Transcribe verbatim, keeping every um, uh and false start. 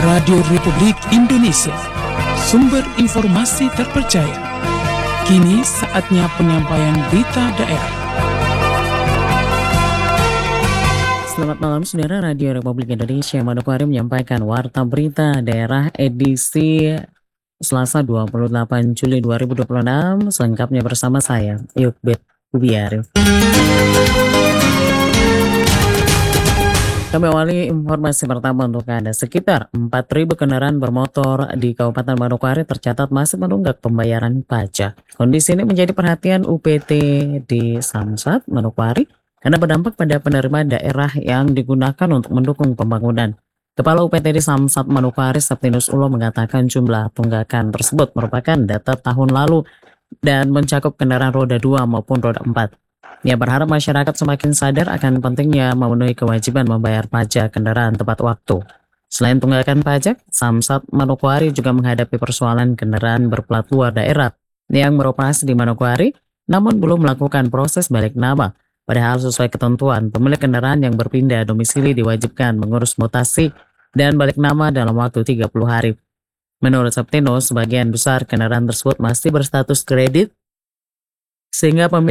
Radio Republik Indonesia, sumber informasi terpercaya. Kini saatnya penyampaian berita daerah. Selamat malam saudara, Radio Republik Indonesia Manokwari menyampaikan warta berita daerah edisi Selasa dua puluh delapan Juli dua ribu dua puluh enam, selengkapnya bersama saya, Yukbet Kubiari. Kami awali informasi pertama untuk Anda. Sekitar empat ribu kendaraan bermotor di Kabupaten Manokwari tercatat masih menunggak pembayaran pajak. Kondisi ini menjadi perhatian U P T di Samsat Manokwari karena berdampak pada penerimaan daerah yang digunakan untuk mendukung pembangunan. Kepala U P T di Samsat Manokwari, Septinus Ulo, mengatakan jumlah tunggakan tersebut merupakan data tahun lalu dan mencakup kendaraan roda dua maupun roda empat. Ia berharap masyarakat semakin sadar akan pentingnya memenuhi kewajiban membayar pajak kendaraan tepat waktu. Selain tunggakan pajak, Samsat Manokwari juga menghadapi persoalan kendaraan berplat luar daerah yang beroperasi di Manokwari namun belum melakukan proses balik nama. Padahal sesuai ketentuan, pemilik kendaraan yang berpindah domisili diwajibkan mengurus mutasi dan balik nama dalam waktu tiga puluh hari. Menurut Septinus, sebagian besar kendaraan tersebut masih berstatus kredit sehingga pemilik